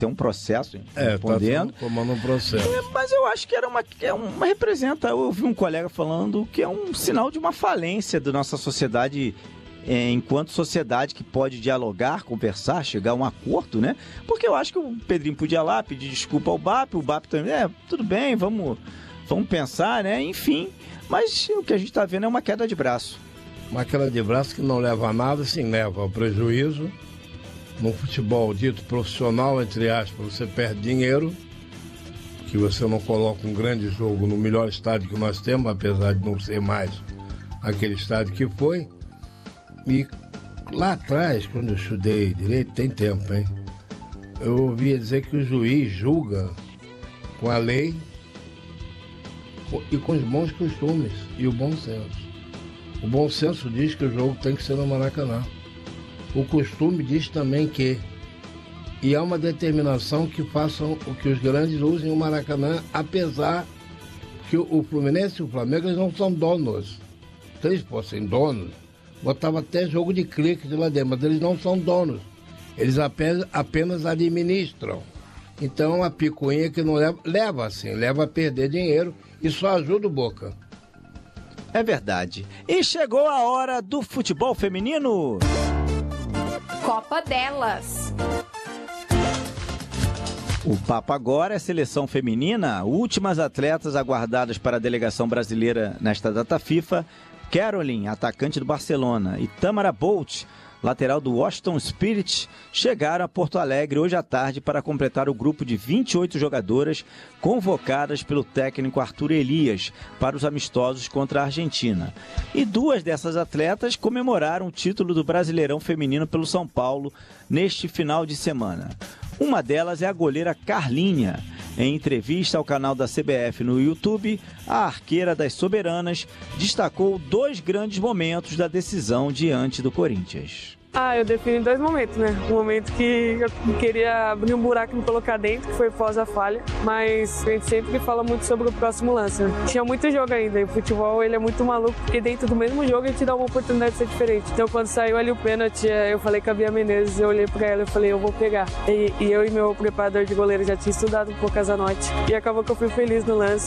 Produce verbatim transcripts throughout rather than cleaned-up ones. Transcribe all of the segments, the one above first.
tem um processo é, respondendo. Tá tomando um processo. É, mas eu acho que era uma, é uma representa, eu ouvi um colega falando que é um sinal de uma falência da nossa sociedade, é, enquanto sociedade que pode dialogar, conversar, chegar a um acordo, né? Porque eu acho que o Pedrinho podia ir lá pedir desculpa ao B A P, o B A P também, é, tudo bem, vamos, vamos pensar, né? Enfim, mas o que a gente está vendo é uma queda de braço. Uma queda de braço que não leva a nada, sim, leva ao prejuízo. No futebol dito profissional, entre aspas, você perde dinheiro, que você não coloca um grande jogo no melhor estádio que nós temos, apesar de não ser mais aquele estádio que foi. E lá atrás, quando eu estudei direito, tem tempo, hein? Eu ouvia dizer que o juiz julga com a lei e com os bons costumes e o bom senso. O bom senso diz que o jogo tem que ser no Maracanã. O costume diz também que, e há uma determinação que façam o que os grandes usem o Maracanã, apesar que o Fluminense e o Flamengo eles não são donos. Se eles fossem donos, botava até jogo de clique de lá dentro, mas eles não são donos. Eles apenas, apenas administram. Então a picuinha que não leva, leva assim, leva a perder dinheiro e só ajuda o Boca. É verdade. E chegou a hora do futebol feminino. Copa delas. O papo agora é seleção feminina. Últimas atletas aguardadas para a delegação brasileira nesta data FIFA: Caroline, atacante do Barcelona, e Tamara Bolt, lateral do Washington Spirit, chegaram a Porto Alegre hoje à tarde para completar o grupo de vinte e oito jogadoras convocadas pelo técnico Arthur Elias para os amistosos contra a Argentina. E duas dessas atletas comemoraram o título do Brasileirão Feminino pelo São Paulo neste final de semana. Uma delas é a goleira Carlinha. Em entrevista ao canal da C B F no YouTube, a arqueira das Soberanas destacou dois grandes momentos da decisão diante do Corinthians. Ah, eu defino dois momentos, né? Um momento que eu queria abrir um buraco e me colocar dentro, que foi após a falha, mas a gente sempre fala muito sobre o próximo lance, né? Tinha muito jogo ainda, e o futebol ele é muito maluco, porque dentro do mesmo jogo a gente dá uma oportunidade de ser diferente. Então quando saiu ali o pênalti, eu falei com a Bia Menezes, eu olhei pra ela e falei, eu vou pegar. E, e eu e meu preparador de goleiro já tinha estudado um pouco a Zanotti, e acabou que eu fui feliz no lance.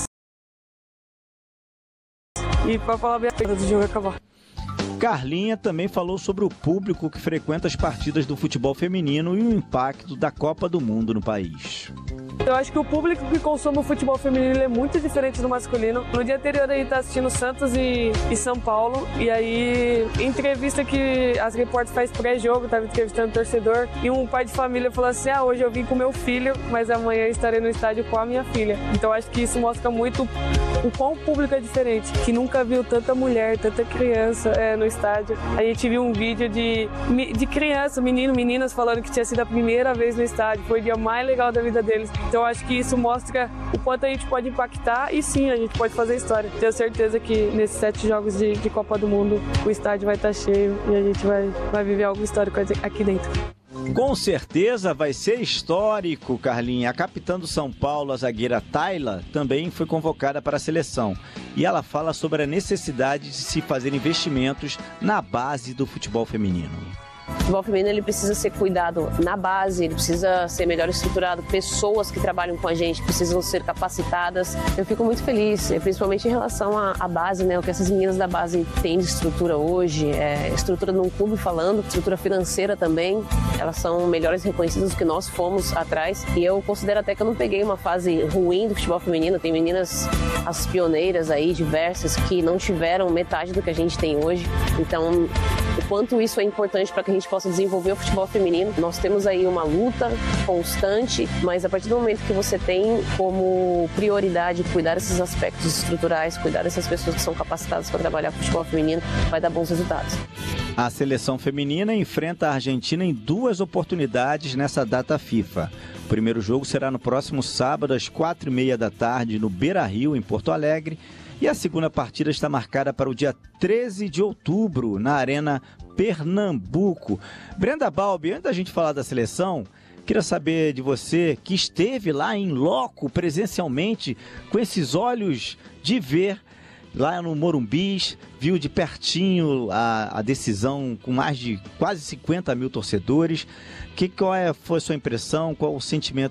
E pra falar bem a verdade, o jogo acabou. Carlinha também falou sobre o público que frequenta as partidas do futebol feminino e o impacto da Copa do Mundo no país. Eu acho que o público que consome o futebol feminino é muito diferente do masculino. No dia anterior a gente tá assistindo Santos e, e São Paulo, e aí entrevista que as repórteres faz pré-jogo, tava entrevistando o torcedor, e um pai de família falou assim, ah, hoje eu vim com meu filho, mas amanhã estarei no estádio com a minha filha. Então acho que isso mostra muito o quão o público é diferente, que nunca viu tanta mulher, tanta criança é, no estádio. A gente viu um vídeo de, de criança, menino, meninas falando que tinha sido a primeira vez no estádio, foi o dia mais legal da vida deles. Então acho que isso mostra o quanto a gente pode impactar e sim, a gente pode fazer história. Tenho certeza que nesses sete jogos de, de Copa do Mundo o estádio vai estar cheio e a gente vai, vai viver algo histórico aqui dentro. Com certeza vai ser histórico, Carlinha. A capitã do São Paulo, a zagueira Tayla, também foi convocada para a seleção. E ela fala sobre a necessidade de se fazer investimentos na base do futebol feminino. O futebol feminino ele precisa ser cuidado na base, ele precisa ser melhor estruturado, pessoas que trabalham com a gente precisam ser capacitadas. Eu fico muito feliz, principalmente em relação à, à base, né? O que essas meninas da base têm de estrutura hoje, é, estrutura num clube falando, estrutura financeira também, elas são melhores reconhecidas do que nós fomos atrás. E eu considero até que eu não peguei uma fase ruim do futebol feminino, tem meninas, as pioneiras aí, diversas, que não tiveram metade do que a gente tem hoje. Então, o quanto isso é importante para que a gente possa desenvolver o futebol feminino. Nós temos aí uma luta constante, mas a partir do momento que você tem como prioridade cuidar desses aspectos estruturais, cuidar dessas pessoas que são capacitadas para trabalhar com o futebol feminino, vai dar bons resultados. A seleção feminina enfrenta a Argentina em duas oportunidades nessa data FIFA. O primeiro jogo será no próximo sábado, às quatro e meia da tarde, no Beira-Rio, em Porto Alegre. E a segunda partida está marcada para o dia treze de outubro, na Arena Pernambuco. Brenda Balbi, antes da gente falar da seleção, queria saber de você, que esteve lá em loco, presencialmente, com esses olhos de ver, lá no Morumbis, viu de pertinho a, a decisão com mais de quase cinquenta mil torcedores. Que, qual é, foi a sua impressão? Qual o sentimento